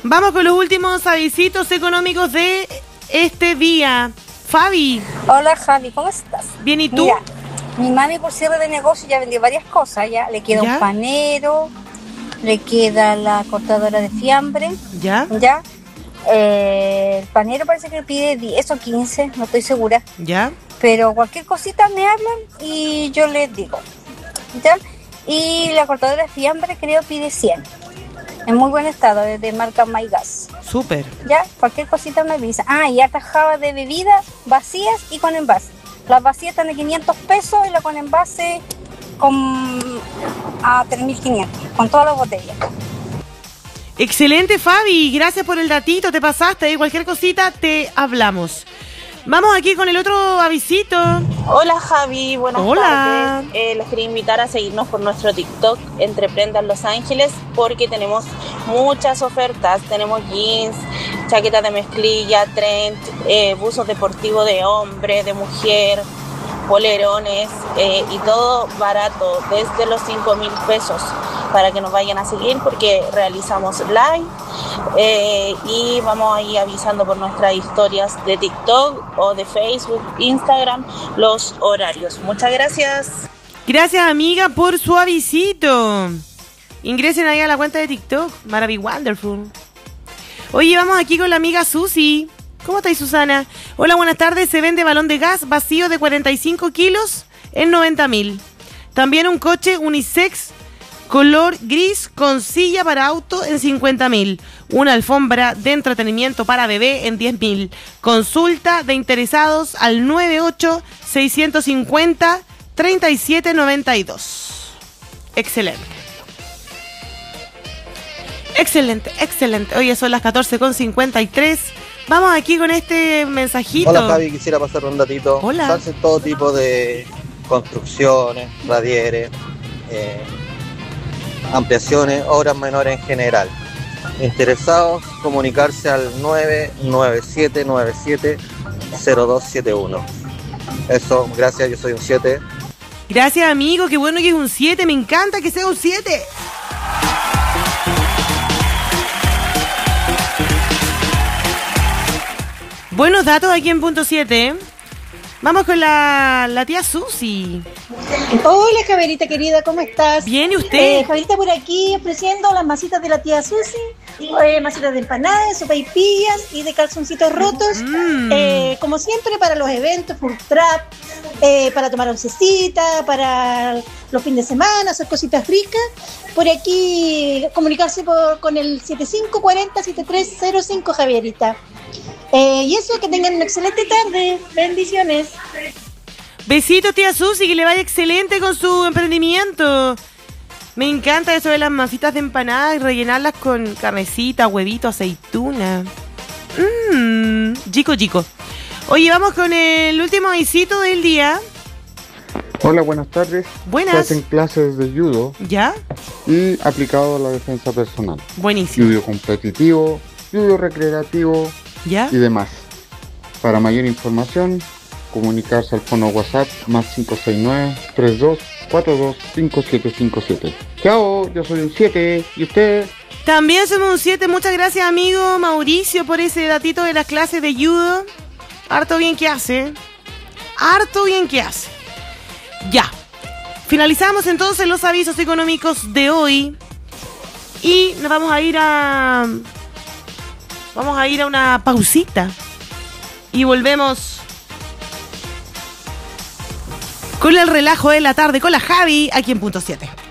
Vamos con los últimos avisitos económicos de este día. Fabi. Hola Javi, ¿cómo estás? Bien, ¿y tú? Mira, mi mami por cierre de negocio ya vendió varias cosas, ya le queda ¿Ya? un panero, le queda la cortadora de fiambre, ¿Ya? ya. El panero parece que pide 10 o 15, no estoy segura, ¿Ya? pero cualquier cosita me hablan y yo les digo, ya. Y la cortadora de fiambre creo pide 100, en muy buen estado, de marca MyGas. Súper. Ya, cualquier cosita me avisa. Ah, y atajaba de bebidas vacías y con envase. Las vacías están de 500 pesos y la con envase a 3.500, con todas las botellas. Excelente, Fabi. Gracias por el datito, te pasaste. Y cualquier cosita te hablamos. Vamos aquí con el otro avisito. Hola Javi, buenas Hola. tardes. Les quería invitar a seguirnos por nuestro TikTok Entre Prendas Los Ángeles porque tenemos muchas ofertas. Tenemos jeans, chaquetas de mezclilla, trench, buzos deportivos de hombre, de mujer, polerones y todo barato, desde los 5.000 pesos, para que nos vayan a seguir porque realizamos live y vamos ahí avisando por nuestras historias de TikTok o de Facebook, Instagram, los horarios. Muchas gracias. Gracias, amiga, por su avisito. Ingresen ahí a la cuenta de TikTok, Maravi Wonderful. Oye, vamos aquí con la amiga Susi. ¿Cómo estáis, Susana? Hola, buenas tardes. Se vende balón de gas vacío de 45 kilos en 90.000. También un coche unisex color gris con silla para auto en 50.000. Una alfombra de entretenimiento para bebé en 10.000. Consulta de interesados al 98-650-3792. Excelente. Excelente, excelente. Oye, son las 14:53. Vamos aquí con este mensajito. Hola Javi, quisiera pasar un datito. Hola. Se hacen todo tipo de construcciones, radieres, ampliaciones, obras menores en general. Interesados, comunicarse al 997970271. Eso, gracias, yo soy un 7. Gracias, amigo, qué bueno que es un 7. Me encanta que sea un 7. Buenos datos aquí en punto 7. Vamos con la tía Susi. Hola Javierita querida, ¿cómo estás? Bien, ¿y usted? Javierita por aquí ofreciendo las masitas de la tía Susi, masitas de empanadas, sopaipillas y de calzoncitos rotos, como siempre para los eventos, full trap, para tomar oncecita, para los fines de semana, hacer cositas ricas. Por aquí comunicarse con el 7540-7305 Javierita. Y eso, que tengan una excelente tarde. Bendiciones. Besito, tía Susi, que le vaya excelente con su emprendimiento. Me encanta eso de las masitas de empanadas y rellenarlas con carnecita, huevito, aceituna. Chico. Oye, vamos con el último avisito del día. Hola, buenas tardes. Buenas. Se hacen clases de judo. ¿Ya? Y aplicado a la defensa personal. Buenísimo. Judo competitivo, judo recreativo. ¿Ya? Y demás. Para mayor información, comunicarse al fono WhatsApp más 569-3242-5757. Chao, yo soy un 7. ¿Y usted? También somos un 7. Muchas gracias, amigo Mauricio, por ese datito de las clases de judo. Harto bien que hace. Ya. Finalizamos entonces los avisos económicos de hoy. Y nos vamos a ir a una pausita. Y volvemos con el relajo de la tarde con la Javi aquí en punto 7.